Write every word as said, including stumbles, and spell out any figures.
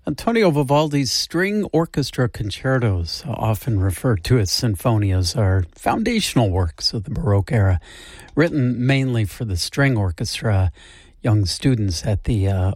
Antonio Vivaldi's string orchestra concertos, often referred to as sinfonias, are foundational works of the Baroque era, written mainly for the string orchestra. Young students at the uh,